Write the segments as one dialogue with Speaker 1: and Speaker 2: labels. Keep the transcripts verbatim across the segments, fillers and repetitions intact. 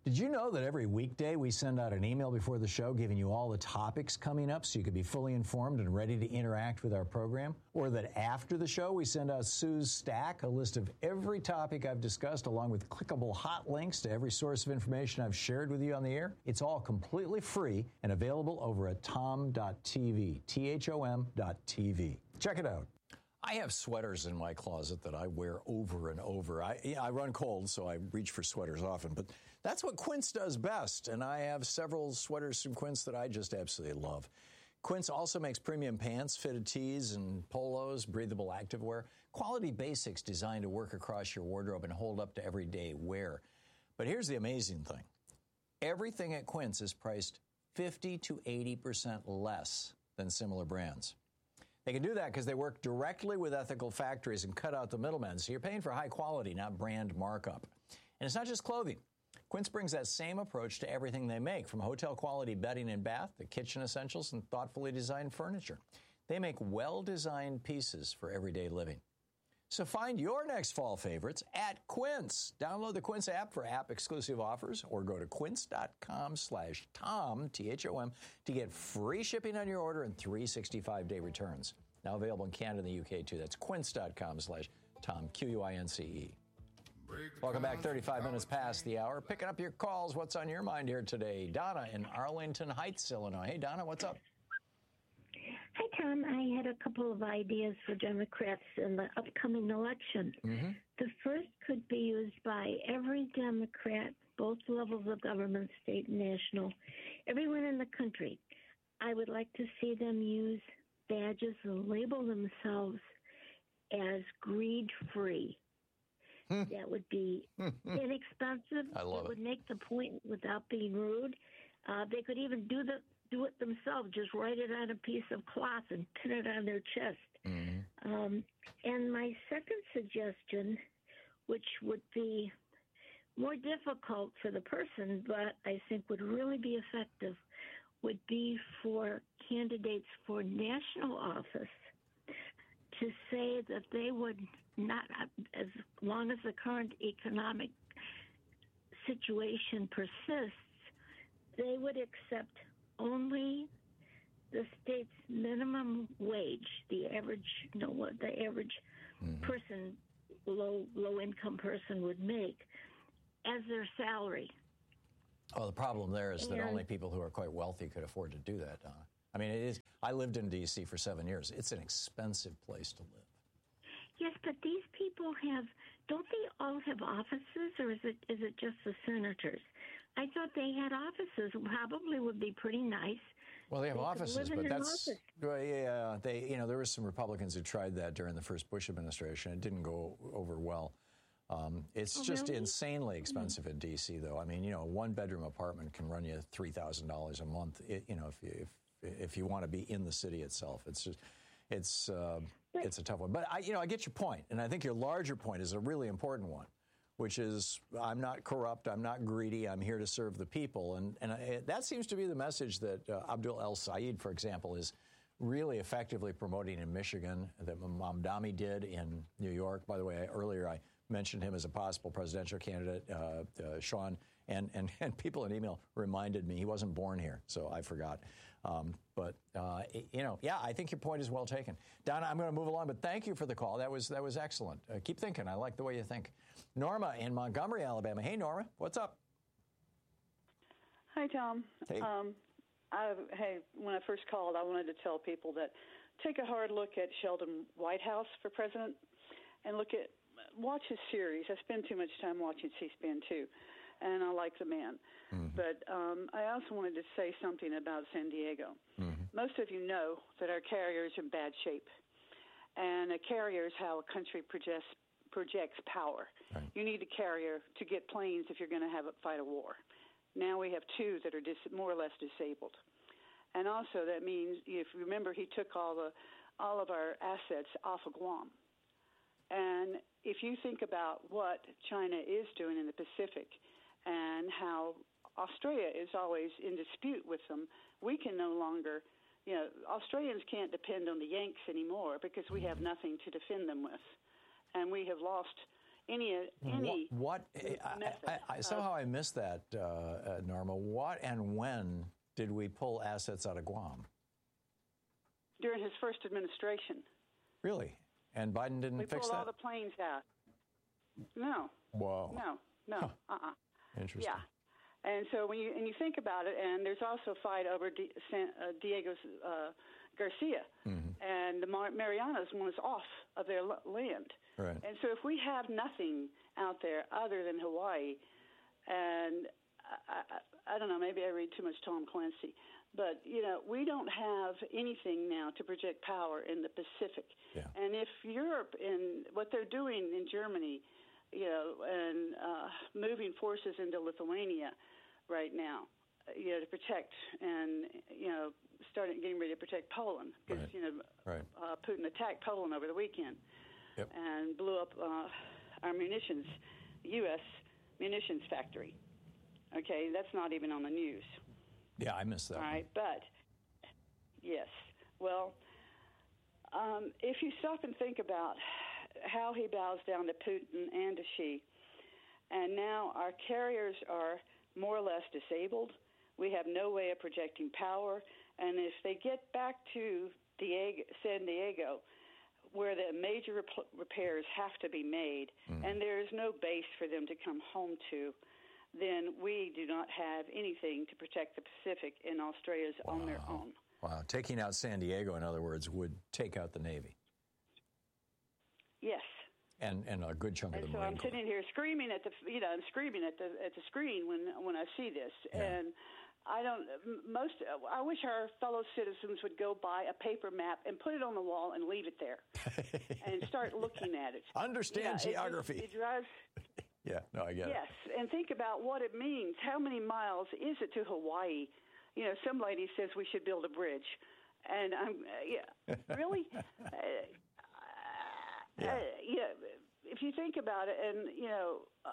Speaker 1: Did you know that every weekday we send out an email before the show giving you all the topics coming up so you can be fully informed and ready to interact with our program? Or that after the show we send out Sue's Stack, a list of every topic I've discussed along with clickable hot links to every source of information I've shared with you on the air? It's all completely free and available over at tom dot t v, T H O M dot T V. Check it out. I have sweaters in my closet that I wear over and over. I, yeah, I run cold, so I reach for sweaters often. But that's what Quince does best. And I have several sweaters from Quince that I just absolutely love. Quince also makes premium pants, fitted tees, and polos, breathable activewear. Quality basics designed to work across your wardrobe and hold up to everyday wear. But here's the amazing thing. Everything at Quince is priced fifty to eighty percent less than similar brands. They can do that because they work directly with ethical factories and cut out the middlemen. So you're paying for high quality, not brand markup. And it's not just clothing. Quince brings that same approach to everything they make, from hotel quality bedding and bath to kitchen essentials and thoughtfully designed furniture. They make well-designed pieces for everyday living. So find your next fall favorites at Quince. Download the Quince app for app-exclusive offers or go to quince.com slash Tom, T H O M, to get free shipping on your order and three hundred sixty-five day returns. Now available in Canada and the U K, too. That's quince.com slash Tom, Q U I N C E. Welcome back, thirty-five minutes past the hour. Picking up your calls. What's on your mind here today? Donna in Arlington Heights, Illinois. Hey, Donna, what's up?
Speaker 2: Hi, Tom. I had a couple of ideas for Democrats in the upcoming election.
Speaker 1: Mm-hmm.
Speaker 2: The first could be used by every Democrat, both levels of government, state and national, everyone in the country. I would like to see them use badges and label themselves as greed-free.
Speaker 1: Hmm.
Speaker 2: That would be inexpensive.
Speaker 1: I love
Speaker 2: it. would
Speaker 1: it.
Speaker 2: make the point without being rude. Uh, they could even do the do it themselves. Just write it on a piece of cloth and pin it on their chest.
Speaker 1: Mm-hmm.
Speaker 2: Um, and my second suggestion, which would be more difficult for the person, but I think would really be effective, would be for candidates for national office to say that they would not, as long as the current economic situation persists, they would accept only the state's minimum wage, the average, you know, what the average mm-hmm. person, low low income person would make, as their salary.
Speaker 1: Well, the problem there is
Speaker 2: and,
Speaker 1: that only people who are quite wealthy could afford to do that, Donna. I mean, it is. I lived in D C for seven years. It's an expensive place to live.
Speaker 2: Yes, but these people have, don't they all have offices, or is it is it just the senators? I thought they had offices. Probably would be pretty nice.
Speaker 1: Well, they have
Speaker 2: they
Speaker 1: offices, but that's
Speaker 2: office.
Speaker 1: well, yeah. They, you know, there were some Republicans who tried that during the first Bush administration. It didn't go over well. Um, it's
Speaker 2: oh,
Speaker 1: just
Speaker 2: really?
Speaker 1: insanely expensive mm-hmm. in D C, though. I mean, you know, a one-bedroom apartment can run you three thousand dollars a month. It, you know, if you if if you want to be in the city itself, it's just it's uh, it's a tough one. But I, you know, I get your point, and I think your larger point is a really important one, which is I'm not corrupt, I'm not greedy, I'm here to serve the people. And, and I, that seems to be the message that uh, Abdul El-Sayed, for example, is really effectively promoting in Michigan, that Mamdani did in New York. By the way, earlier I mentioned him as a possible presidential candidate, uh, uh, Sean, and, and, and people in email reminded me he wasn't born here, so I forgot. Um, but, uh, you know, yeah, I think your point is well taken. Donna, I'm going to move along, but thank you for the call. That was that was excellent. Uh, keep thinking. I like the way you think. Norma in Montgomery, Alabama. Hey, Norma, what's up?
Speaker 3: Hi, Tom.
Speaker 1: Hey.
Speaker 3: Um, I, hey, when I first called, I wanted to tell people that take a hard look at Sheldon Whitehouse for president and look at watch his series. I spend too much time watching C-SPAN, too, and I like the man. Mm-hmm. But um, I also wanted to say something about San Diego. Mm-hmm. Most of you know that our carrier is in bad shape, and a carrier is how a country projects, projects power.
Speaker 1: Right.
Speaker 3: You need a carrier to get planes if you're going to have a, fight a war. Now we have two that are dis- more or less disabled. And also that means, if you remember, he took all the all of our assets off of Guam. And if you think about what China is doing in the Pacific and how Australia is always in dispute with them, we can no longer, you know, Australians can't depend on the Yanks anymore because we have nothing to defend them with. And we have lost any any
Speaker 1: what, what
Speaker 3: method.
Speaker 1: I, I, I, somehow I missed that, uh, uh, Norma. What and when did we pull assets out of Guam?
Speaker 3: During his first administration.
Speaker 1: Really? And Biden didn't
Speaker 3: we
Speaker 1: fix that?
Speaker 3: We pulled all the planes out. No.
Speaker 1: Whoa.
Speaker 3: No, no.
Speaker 1: Huh.
Speaker 3: Uh-uh.
Speaker 1: Interesting.
Speaker 3: Yeah. And so when you and you think about it, and there's also a fight over D, San, uh, Diego's uh, Garcia, mm-hmm. and the Mar- Marianas was off of their l- land.
Speaker 1: Right.
Speaker 3: And so if we have nothing out there other than Hawaii, and I, I, I don't know, maybe I read too much Tom Clancy, but you know we don't have anything now to project power in the Pacific.
Speaker 1: Yeah.
Speaker 3: And if Europe and what they're doing in Germany, you know, and uh, moving forces into Lithuania right now, you know, to protect and, you know, starting getting ready to protect Poland because,
Speaker 1: right.
Speaker 3: you know,
Speaker 1: right.
Speaker 3: uh, Putin attacked Poland over the weekend
Speaker 1: yep.
Speaker 3: and blew up uh, our munitions, U S munitions factory. Okay, that's not even on the news.
Speaker 1: Yeah, I missed that.
Speaker 3: All
Speaker 1: one.
Speaker 3: right, but, yes, well, um, if you stop and think about how he bows down to Putin and to Xi, and now our carriers are more or less disabled. We have no way of projecting power, and if they get back to Diego, San Diego, where the major rep- repairs have to be made, mm. and there is no base for them to come home to, then we do not have anything to protect the Pacific, and Australia's wow. on their own.
Speaker 1: Wow. Taking out San Diego, in other words, would take out the Navy.
Speaker 3: Yes.
Speaker 1: And and a good chunk
Speaker 3: and
Speaker 1: of the
Speaker 3: so
Speaker 1: Marine
Speaker 3: I'm
Speaker 1: Corps.
Speaker 3: sitting here screaming at the, you know, I'm screaming at the at the screen when when I see this,
Speaker 1: yeah.
Speaker 3: and I don't. Most I wish our fellow citizens would go buy a paper map and put it on the wall and leave it there, and start looking at it.
Speaker 1: Understand
Speaker 3: yeah,
Speaker 1: geography.
Speaker 3: It, it drives.
Speaker 1: yeah, no, I get
Speaker 3: yes,
Speaker 1: it.
Speaker 3: Yes, and think about what it means. How many miles is it to Hawaii? You know, some lady says we should build a bridge, and I'm uh, yeah, really. uh,
Speaker 1: Yeah.
Speaker 3: Uh, yeah, if you think about it, and, you know, uh,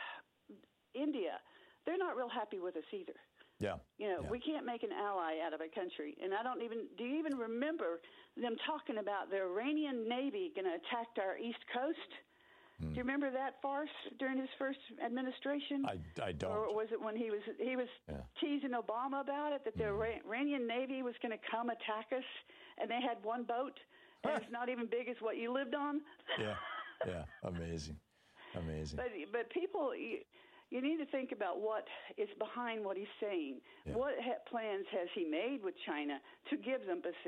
Speaker 3: India, they're not real happy with us either.
Speaker 1: Yeah.
Speaker 3: You know,
Speaker 1: yeah.
Speaker 3: we can't make an ally out of a country. And I don't even, do you even remember them talking about the Iranian Navy going to attack our East Coast? Hmm. Do you remember that farce during his first administration?
Speaker 1: I, I don't.
Speaker 3: Or was it when he was he was yeah. teasing Obama about it, that the hmm. Iranian Navy was going to come attack us, and they had one boat? And it's not even big as what you lived on.
Speaker 1: yeah, yeah, amazing, amazing.
Speaker 3: But but people, you, you need to think about what is behind what he's saying. Yeah. What ha- plans has he made with China to give them Pacific?